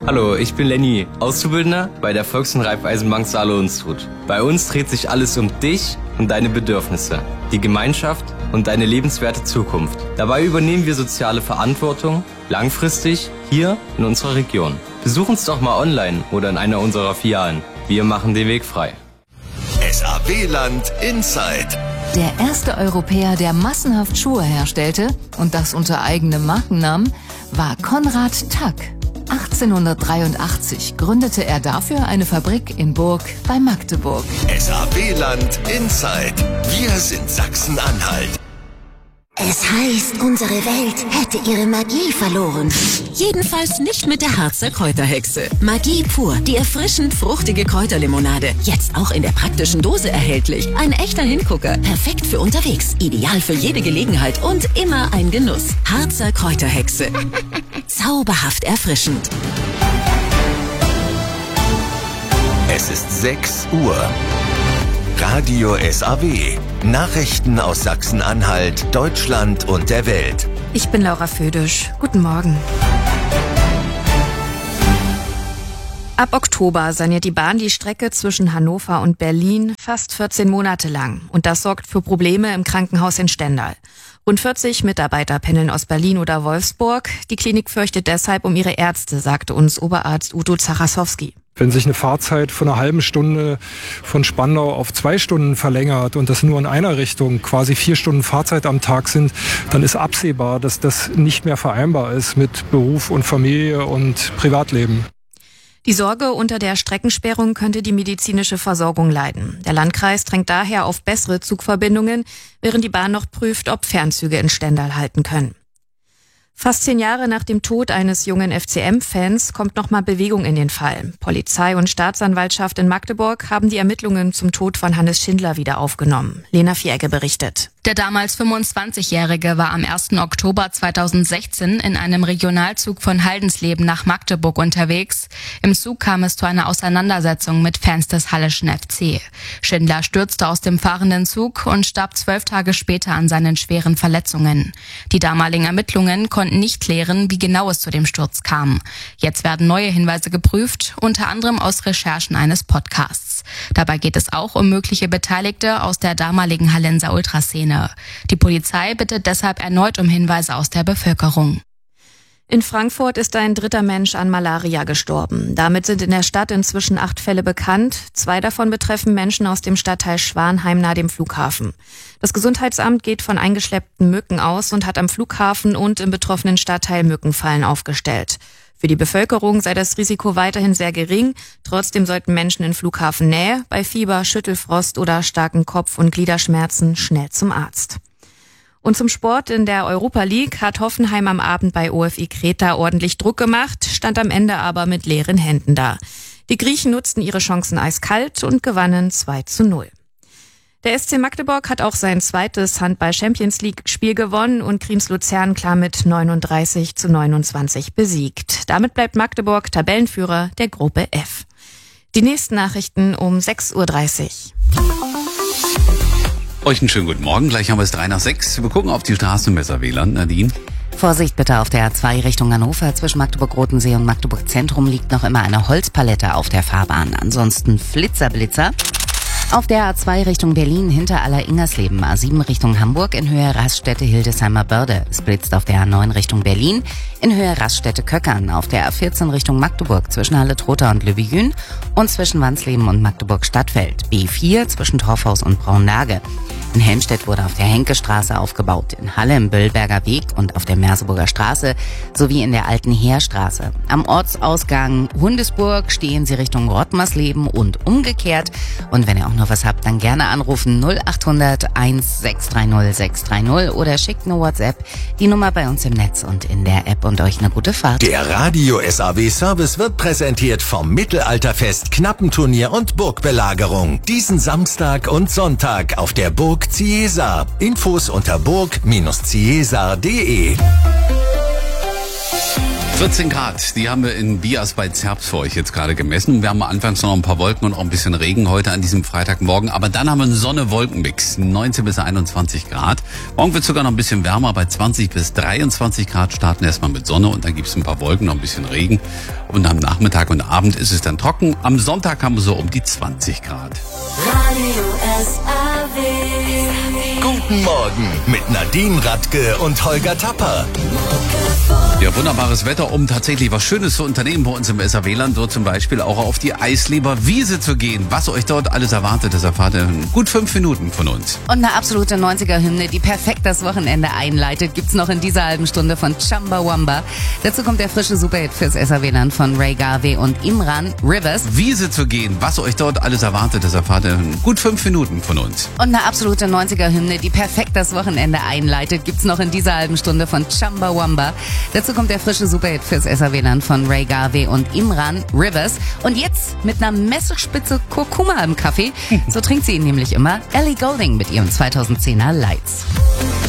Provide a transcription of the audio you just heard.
Hallo, ich bin Lenny, Auszubildender bei der Volks- und Raiffeisenbank Saale-Unstrut. Bei uns dreht sich alles um dich und deine Bedürfnisse, die Gemeinschaft und deine lebenswerte Zukunft. Dabei übernehmen wir soziale Verantwortung langfristig hier in unserer Region. Besuch uns doch mal online oder in einer unserer Filialen. Wir machen den Weg frei. SAW-Land Inside. Der erste Europäer, der massenhaft Schuhe herstellte, und das unter eigenem Markennamen, war Konrad Tack. 1883 gründete er dafür eine Fabrik in Burg bei Magdeburg. SAW-Land Inside. Wir sind Sachsen-Anhalt. Es heißt, unsere Welt hätte ihre Magie verloren. Jedenfalls nicht mit der Harzer Kräuterhexe. Magie pur, die erfrischend fruchtige Kräuterlimonade. Jetzt auch in der praktischen Dose erhältlich. Ein echter Hingucker. Perfekt für unterwegs. Ideal für jede Gelegenheit und immer ein Genuss. Harzer Kräuterhexe. Zauberhaft erfrischend. Es ist 6 Uhr. Radio SAW. Nachrichten aus Sachsen-Anhalt, Deutschland und der Welt. Ich bin Laura Födisch. Guten Morgen. Ab Oktober saniert die Bahn die Strecke zwischen Hannover und Berlin fast 14 Monate lang. Und das sorgt für Probleme im Krankenhaus in Stendal. Rund 40 Mitarbeiter pendeln aus Berlin oder Wolfsburg. Die Klinik fürchtet deshalb um ihre Ärzte, sagte uns Oberarzt Udo Zacharssowski. Wenn sich eine Fahrzeit von einer halben Stunde von Spandau auf 2 Stunden verlängert und das nur in einer Richtung, quasi 4 Stunden Fahrzeit am Tag sind, dann ist absehbar, dass das nicht mehr vereinbar ist mit Beruf und Familie und Privatleben. Die Sorge unter der Streckensperrung könnte die medizinische Versorgung leiden. Der Landkreis drängt daher auf bessere Zugverbindungen, während die Bahn noch prüft, ob Fernzüge in Stendal halten können. Fast 10 Jahre nach dem Tod eines jungen FCM-Fans kommt nochmal Bewegung in den Fall. Polizei und Staatsanwaltschaft in Magdeburg haben die Ermittlungen zum Tod von Hannes Schindler wieder aufgenommen. Lena Vieregge berichtet. Der damals 25-Jährige war am 1. Oktober 2016 in einem Regionalzug von Haldensleben nach Magdeburg unterwegs. Im Zug kam es zu einer Auseinandersetzung mit Fans des Halleschen FC. Schindler stürzte aus dem fahrenden Zug und starb 12 Tage später an seinen schweren Verletzungen. Die damaligen Ermittlungen konnten nicht klären, wie genau es zu dem Sturz kam. Jetzt werden neue Hinweise geprüft, unter anderem aus Recherchen eines Podcasts. Dabei geht es auch um mögliche Beteiligte aus der damaligen Hallenser Ultraszene. Die Polizei bittet deshalb erneut um Hinweise aus der Bevölkerung. In Frankfurt ist ein 3. Mensch an Malaria gestorben. Damit sind in der Stadt inzwischen 8 Fälle bekannt. 2 davon betreffen Menschen aus dem Stadtteil Schwanheim nahe dem Flughafen. Das Gesundheitsamt geht von eingeschleppten Mücken aus und hat am Flughafen und im betroffenen Stadtteil Mückenfallen aufgestellt. Für die Bevölkerung sei das Risiko weiterhin sehr gering. Trotzdem sollten Menschen in Flughafennähe bei Fieber, Schüttelfrost oder starken Kopf- und Gliederschmerzen schnell zum Arzt. Und zum Sport: in der Europa League hat Hoffenheim am Abend bei OFI Kreta ordentlich Druck gemacht, stand am Ende aber mit leeren Händen da. Die Griechen nutzten ihre Chancen eiskalt und gewannen 2:0. Der SC Magdeburg hat auch sein zweites Handball-Champions-League-Spiel gewonnen und Kriens Luzern klar mit 39:29 besiegt. Damit bleibt Magdeburg Tabellenführer der Gruppe F. Die nächsten Nachrichten um 6:30 Uhr. Euch einen schönen guten Morgen. Gleich haben wir es 5:55. Wir gucken auf die Straßen im SAW-Land. Nadine? Vorsicht bitte auf der A2 Richtung Hannover. Zwischen Magdeburg-Rotensee und Magdeburg-Zentrum liegt noch immer eine Holzpalette auf der Fahrbahn. Ansonsten Blitzer. Auf der A2 Richtung Berlin hinter Aller-Ingersleben, A7 Richtung Hamburg in Höhe Raststätte Hildesheimer Börde. Es blitzt auf der A9 Richtung Berlin in Höhe Raststätte Köckern. Auf der A14 Richtung Magdeburg zwischen Halle-Trotha und Löwejün und zwischen Wansleben und Magdeburg-Stadtfeld. B4 zwischen Torfhaus und Braunlage. In Helmstedt wurde auf der Henkestraße aufgebaut, in Halle im Böllberger Weg und auf der Merseburger Straße sowie in der Alten Heerstraße. Am Ortsausgang Hundesburg stehen Sie Richtung Rottmarsleben und umgekehrt. Und wenn ihr auch noch was habt, dann gerne anrufen 0800 1630 630 oder schickt eine WhatsApp, die Nummer bei uns im Netz und in der App, und euch eine gute Fahrt. Der Radio SAW Service wird präsentiert vom Mittelalterfest, Knappenturnier und Burgbelagerung. Diesen Samstag und Sonntag auf der Burg Ciesar. Infos unter burg-ciesar.de. 14 Grad, die haben wir in Bias bei Zerbst für euch jetzt gerade gemessen. Wir haben anfangs noch ein paar Wolken und auch ein bisschen Regen heute an diesem Freitagmorgen. Aber dann haben wir einen Sonne-Wolken-Mix, 19 bis 21 Grad. Morgen wird sogar noch ein bisschen wärmer, bei 20 bis 23 Grad starten erstmal mit Sonne und dann gibt es ein paar Wolken, noch ein bisschen Regen. Und am Nachmittag und Abend ist es dann trocken. Am Sonntag haben wir so um die 20 Grad. Radio SAW. Guten Morgen mit Nadine Radke und Holger Tapper. Ja, wunderbares Wetter, um tatsächlich was Schönes zu unternehmen bei uns im SAW-Land. So zum Beispiel auch auf die Eisleber Wiese zu gehen. Was euch dort alles erwartet, das erfahrt ihr in gut 5 Minuten von uns. Und eine absolute 90er-Hymne, die perfekt das Wochenende einleitet, gibt's noch in dieser halben Stunde von Chumbawamba. Dazu kommt der frische Superhit fürs SAW-Land von Ray Garvey und Imran, Rivers. Wiese zu gehen, was euch dort alles erwartet, das erfahrt ihr in gut 5 Minuten von uns. Und eine absolute 90er-Hymne, die perfekt das Wochenende einleitet, gibt's noch in dieser halben Stunde von Chumbawamba. Dazu kommt der frische Superhit fürs SAW-Land von Ray Garvey und Imran, Rivers. Und jetzt mit einer Messerspitze Kurkuma im Kaffee. So trinkt sie ihn nämlich immer. Ellie Goulding mit ihrem 2010er Lights.